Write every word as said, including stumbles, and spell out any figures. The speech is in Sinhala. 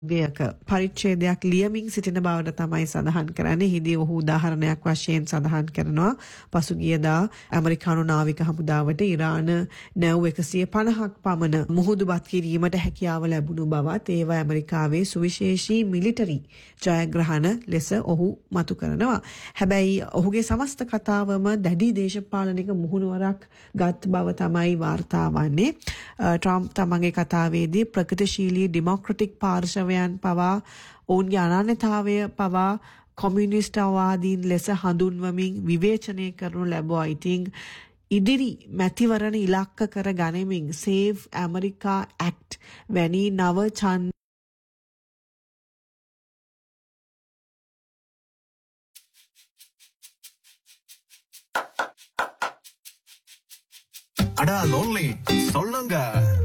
ගයක පරිච්ඡේදයක් ලියමින් සිටින බවට තමයි සඳහන් කරන්නේ. හිදී ඔහු උදාහරණයක් වශයෙන් සඳහන් කරනවා පසුගියදා ඇමරිකානු නාවික හමුදාවට ඉරාන නැව් එකසිය පනහක් පමණ මුහුදුබත් කිරීමට හැකියාව ලැබුණු බවත් ඒවා ඇමරිකාවේ සුවිශේෂී මිලිටරි ජයග්‍රහණ ලෙස ඔහු මතු කරනවා. හැබැයි ඔහුගේ සමස්ත කතාවම දැඩි දේශපාලනික මුහුණුවරක් ගත් බව තමයි වාර්තා වන්නේ. ට්‍රම්ප් තමන්ගේ කතාවේදී ප්‍රගතිශීලී ඩෙමොක්‍රටික් පාර්ශවයන් පවා ඔවුන්ගේ අනන්‍යතාවය පවා කොමියුනිස්ට්වාදීන් ලෙස හඳුන්වමින් විවේචනය කරනු ලැබුවා. ඉතින් ඉදිරි මැතිවරණ ඉලක්ක කර ගනිමින් සේව් ඇමරිකා ඇක්ට් වැනි නව ඡන්ද அடா லோன்லி சொல்லுங்க